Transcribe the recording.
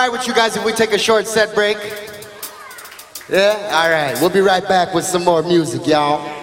right with you guys if we take a short set break? Yeah? All right. We'll be right back with some more music, y'all.